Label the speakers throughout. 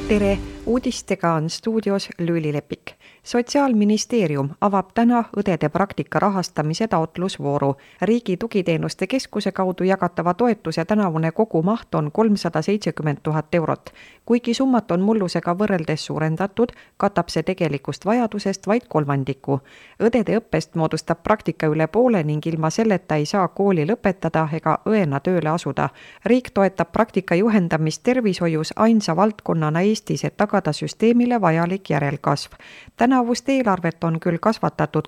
Speaker 1: Tere! Uudistega on stuudios Lüüli Lepik. Sotsiaalministeerium avab täna õdede praktika rahastamise taotlusvooru. Riigi tugiteenuste keskuse kaudu jagatava toetuse tänavune kogumaht on 370 000 eurot. Kuigi summat on mullusega võrreldes suurendatud, katab see tegelikust vajadusest vaid kolmandiku. Õdede õppest moodustab praktika üle poole ning ilma selleta ei saa kooli lõpetada ega õena tööle asuda. Riik toetab praktika juhendamist tervishoius ainsa valdkonnana Eestis, et tagada süsteemile vajalik järelkasv. Tänavust eelarvet on küll kasvatatud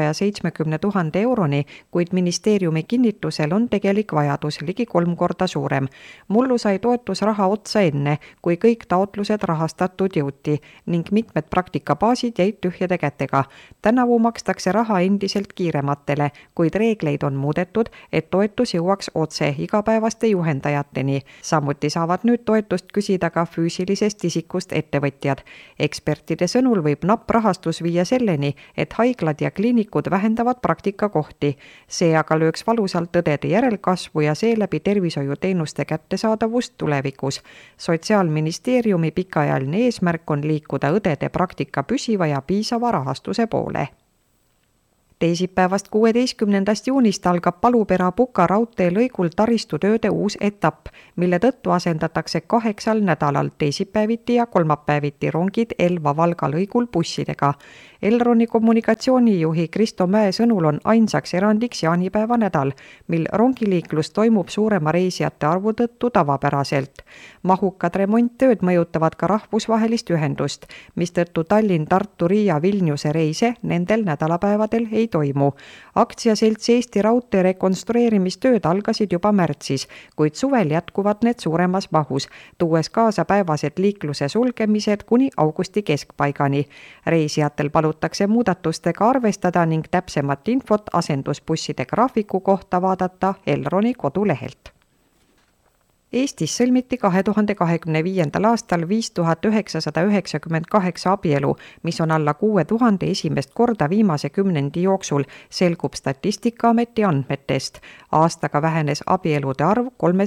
Speaker 1: 370 000 euroni, kuid ministeeriumi kinnitusel on tegelik vajadus ligi 3 korda suurem. Mullu sai toetusraha otsa enne, kui kõik taotlused rahastatud jõuti ning mitmed praktikabaasid jäid tühjade kätega. Tänavu makstakse raha endiselt kiirematele, kuid reegleid on muudetud, et toetus jõuaks otse igapäevaste juhendajateni. Samuti saavad nüüd toetust küsida ka füüsilisest isikust ettevõtjad. Ekspertide sõnul võib napp rahastus viia selleni, et haiglad ja kliinikud vähendavad praktikakohti. See aga lööks valusalt õdede järelkasvu ja seeläbi tervishoiuteenuste kättesaadavust tulevikus. Sotsiaalministeeriumi pikaajaline eesmärk on liikuda õdede praktika püsiva ja piisava rahastuse poole. Teisipäevast 16. juunist algab Palupera-Puka raudtee lõigul taristutööde uus etapp, mille tõttu asendatakse 8 nädalal teisipäeviti ja kolmapäeviti rongid Elva-Valga lõigul bussidega. Elroni kommunikatsioonijuhi Kristo Mäe sõnul on ainsaks erandiks jaanipäeva nädal, mil rongiliiklus toimub suurema reisijate arvu tõttu tavapäraselt. Mahukad remonttööd mõjutavad ka rahvusvahelist ühendust, mistõttu Tallinn, Tartu, Riia, Vilniuse reise nendel nädalapäevadel ei toimu. Aktsiaselts Eesti Raudtee rekonstrueerimistööd algasid juba märtsis, kuid suvel jätkuvad need suuremas mahus, tuues kaasa päevased liikluse sulgemised kuni augusti keskpaigani. Reisijatel palutakse muudatustega arvestada ning täpsemat infot asendusbusside graafiku kohta vaadata Elroni kodulehelt. Eestis sõlmiti 2025. aastal 5998 abielu, mis on alla 6000 esimest korda viimase kümnendi jooksul, selgub Statistikaameti andmetest. Aastaga vähenes abielude arv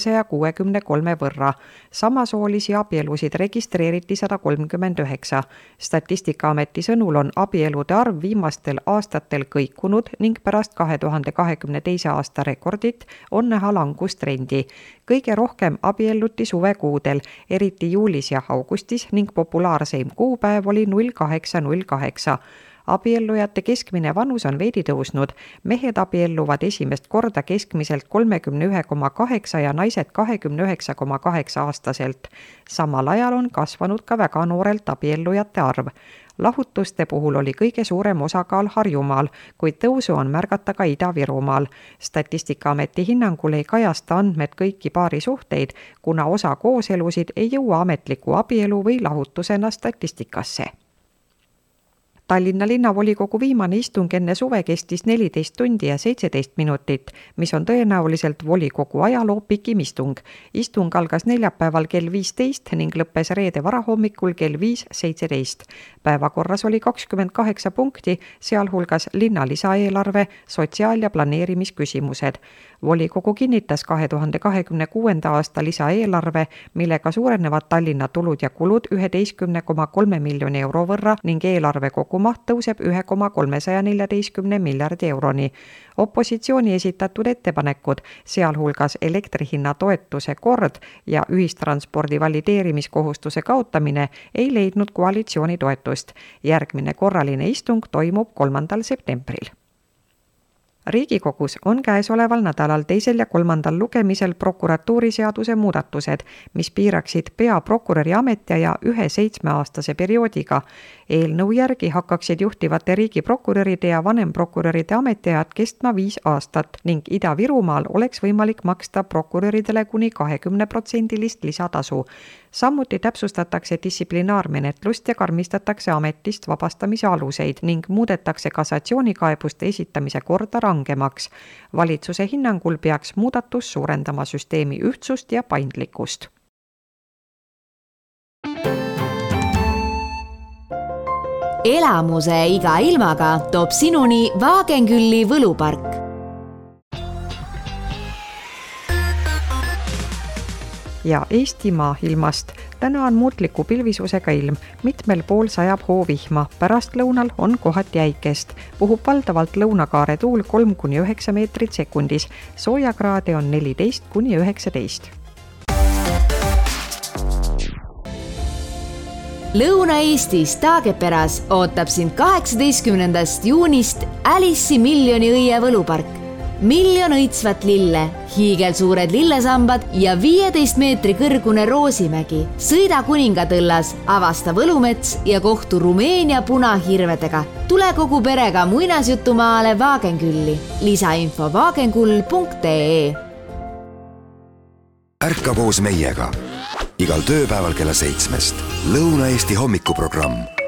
Speaker 1: 363 võrra. Samasoolisi abielusid registreeriti 139. Statistikaameti sõnul on abielude arv viimastel aastatel kõikunud ning pärast 2022. aasta rekordit on näha langustrendi. Kõige rohkem abielluti suvekuudel, eriti juulis ja augustis ning populaarseim kuupäev oli 0808. Abiellujate keskmine vanus on veidi tõusnud. Mehed abielluvad esimest korda keskmiselt 31,8 ja naised 29,8 aastaselt. Samal ajal on kasvanud ka väga noorelt abiellujate arv. Lahutuste puhul oli kõige suurem osakaal Harjumaal, kuid tõusu on märgata ka Ida-Virumaal. Statistikaameti hinnangul ei kajasta andmed kõiki paarisuhteid, kuna osa kooselusid ei jõua ametliku abielu või lahutusena statistikasse. Tallinna linnavolikogu viimane istung enne suve kestis 14 tundi ja 17 minutit, mis on tõenäoliselt volikogu ajaloo pikim istung. Istung algas neljapäeval kell 15 ning lõppes reede varahommikul kell 5:17. Päevakorras oli 28 punkti, sealhulgas linna lisaeelarve, sotsiaal- ja planeerimisküsimused. Volikogu kinnitas 2026. aasta lisaeelarve, millega suurenevad Tallinna tulud ja kulud 11,3 miljoni euro võrra ning eelarve kogumaht tõuseb 1,314 miljardi euroni. Opositsiooni esitatud ettepanekud, sealhulgas elektrihinna toetuse kord ja ühistranspordi valideerimiskohustuse kaotamine, ei leidnud koalitsiooni toetust. Järgmine korraline istung toimub 3. septembril. Riigikogus on käesoleval nädalal 2. ja 3. lugemisel prokuratuuriseaduse muudatused, mis piiraksid peaprokuröri ametiaja 1 7-aastase perioodiga. Eelnõu järgi hakkaksid juhtivate riigiprokuröride ja vanemprokuröride ametiajad kestma 5 aastat ning Ida-Virumaal oleks võimalik maksta prokuröridele kuni 20% lisatasu. Samuti täpsustatakse distsiplinaarmenetlust ja karmistatakse ametist vabastamise aluseid ning muudetakse kassatsioonikaebuste esitamise korda rangemaks. Valitsuse hinnangul peaks muudatus suurendama süsteemi ühtsust ja paindlikkust.
Speaker 2: Elamuse iga ilmaga toob sinuni Wagenkülli võlupark.
Speaker 1: Ja Eestimaa ilmast. Täna on muutliku pilvisusega ilm, mitmel pool sajab hoovihma, pärastlõunal on kohati äikest. Puhub valdavalt lõunakaare tuul 3–9 meetrit sekundis, soojakraade on 14–19.
Speaker 2: Lõuna-Eestis Taageperas ootab sind 18. juunist Alice'i miljoni õie võlupark. 1 miljon õitsvat lille, hiigelsuured lillesambad ja 15 meetri kõrgune Roosimägi. Sõida Kuningatõllas, avasta Võlumets ja kohtu Rumeenia punahirvedega. Tule kogu perega muinasjutumaale Vaagenkülli. Lisainfo vaagenkull.ee.
Speaker 3: Ärka koos meiega igal tööpäeval kella 7. Lõuna-Eesti hommikuprogramm